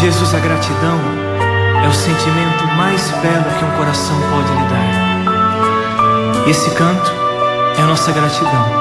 Jesus, a gratidão é o sentimento mais belo que um coração pode lhe dar. Esse canto é a nossa gratidão.